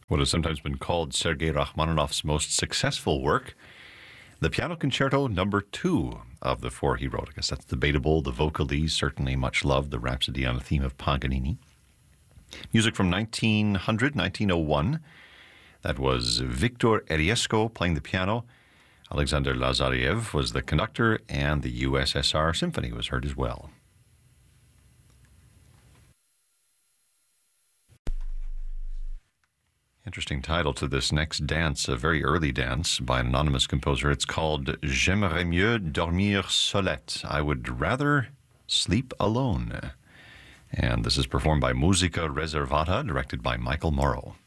What has sometimes been called Sergei Rachmaninoff's most successful work, the Piano Concerto No. 2 of the four he wrote. I guess that's debatable. The Vocalese, certainly much loved. The Rhapsody on a Theme of Paganini. Music from 1901. That was Victor Eriesco playing the piano. Alexander Lazariev was the conductor, and the USSR Symphony was heard as well. Interesting title to this next dance, a very early dance by an anonymous composer. It's called J'aimerais mieux dormir solette. I would rather sleep alone. And this is performed by Musica Reservata, directed by Michael Morrow.